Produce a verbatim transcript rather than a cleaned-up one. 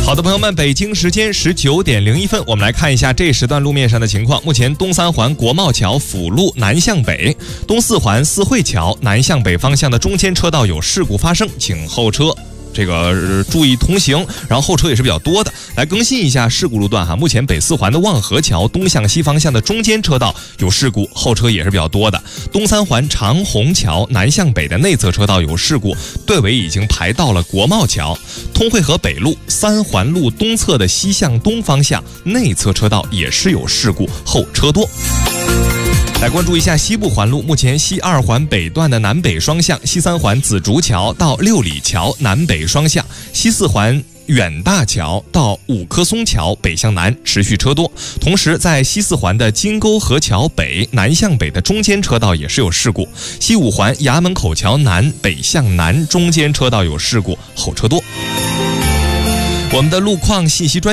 好的，朋友们，北京时间十九点零一分，我们来看一下这时段路面上的情况。目前东三环国贸桥辅路南向北，东四环四惠桥南向北方向的中间车道有事故发生，请后车这个、呃、注意通行，然后后车也是比较多的。来更新一下事故路段哈，目前北四环的望河桥东向西方向的中间车道有事故，后车也是比较多的。东三环长虹桥南向北的内侧车道有事故，队尾已经排到了国贸桥。通惠河北路三环路东侧的西向东方向内侧车道也是有事故，后车多。来关注一下西部环路，目前西二环北段的南北双向，西三环紫竹桥到六里桥南北双向，西四环远大桥到五棵松桥北向南持续车多。同时在西四环的金沟河桥北南向北的中间车道也是有事故，西五环衙门口桥南北向南中间车道有事故，后车多。我们的路况信息专